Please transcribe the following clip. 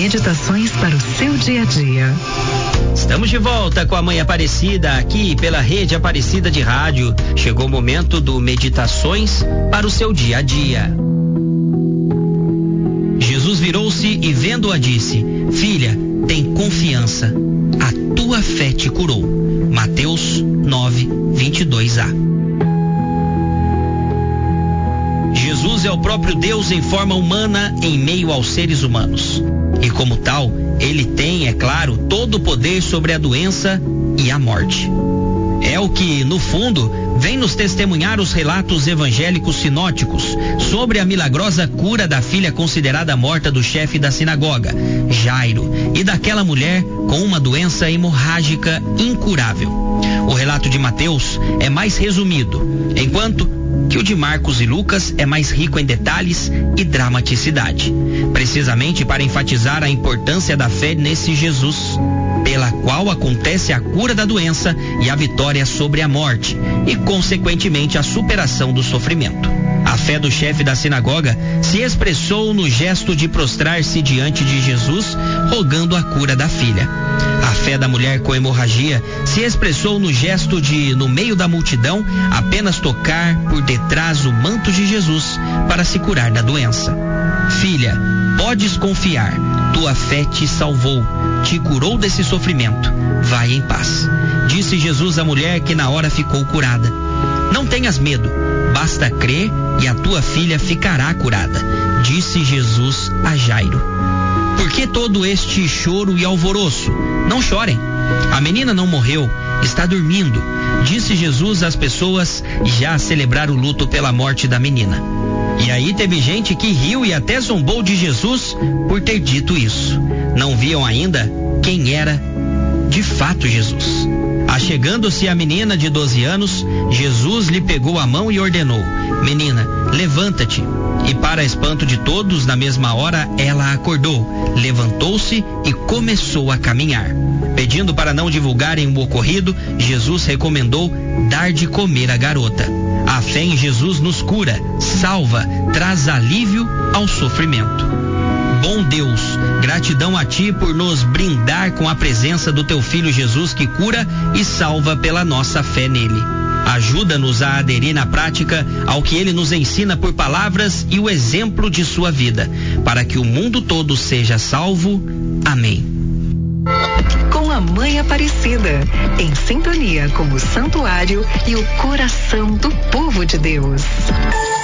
meditações para o seu dia a dia. Estamos de volta com a Mãe Aparecida aqui pela Rede Aparecida de Rádio. Chegou o momento do Meditações para o seu dia a dia. Jesus virou-se e vendo-a disse: Filha, tem confiança, a tua fé te curou. Mateus 9:22a. Jesus é o próprio Deus em forma humana em meio aos seres humanos. E como tal, ele tem, é claro, todo o poder sobre a doença e a morte. É o que, no fundo, vem nos testemunhar os relatos evangélicos sinóticos sobre a milagrosa cura da filha considerada morta do chefe da sinagoga, Jairo, e daquela mulher com uma doença hemorrágica incurável. O relato de Mateus é mais resumido, enquanto que o de Marcos e Lucas é mais rico em detalhes e dramaticidade, precisamente para enfatizar a importância da fé nesse Jesus, pela qual acontece a cura da doença e a vitória sobre a morte, e consequentemente a superação do sofrimento. A fé do chefe da sinagoga se expressou no gesto de prostrar-se diante de Jesus, rogando a cura da filha. A fé da mulher com hemorragia se expressou no gesto de, no meio da multidão, apenas tocar por detrás o manto de Jesus para se curar da doença. Filha, podes confiar, tua fé te salvou, te curou desse sofrimento, vai em paz. Disse Jesus à mulher que na hora ficou curada. Não tenhas medo, basta crer e a tua filha ficará curada, disse Jesus a Jairo. Por que todo este choro e alvoroço? Não chorem, a menina não morreu, está dormindo, disse Jesus às pessoas já a celebrar o luto pela morte da menina. E aí teve gente que riu e até zombou de Jesus por ter dito isso. Não viam ainda quem era de fato Jesus. Achegando-se a menina de 12 anos, Jesus lhe pegou a mão e ordenou: Menina, levanta-te. E para espanto de todos, na mesma hora ela acordou, levantou-se e começou a caminhar. Pedindo para não divulgarem o ocorrido, Jesus recomendou dar de comer à garota. A fé em Jesus nos cura, salva, traz alívio ao sofrimento. Bom Deus, gratidão a ti por nos brindar com a presença do teu Filho Jesus que cura e salva pela nossa fé nele. Ajuda-nos a aderir na prática ao que ele nos ensina por palavras e o exemplo de sua vida, para que o mundo todo seja salvo. Amém. Com a Mãe Aparecida, em sintonia com o santuário e o coração do povo de Deus.